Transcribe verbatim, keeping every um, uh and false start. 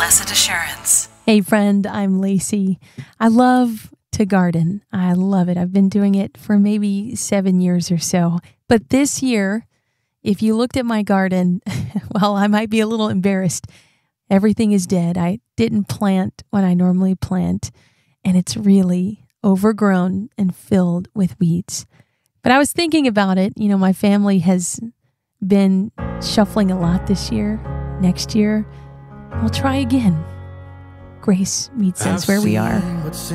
Blessed Assurance. Hey friend, I'm Lacey. I love to garden. I love it. I've been doing it for maybe seven years or so. But this year, if you looked at my garden, well, I might be a little embarrassed. Everything is dead. I didn't plant what I normally plant, and it's really overgrown and filled with weeds. But I was thinking about it. You know, my family has been shuffling a lot this year. Next year, we'll try again. Grace meets us where we are.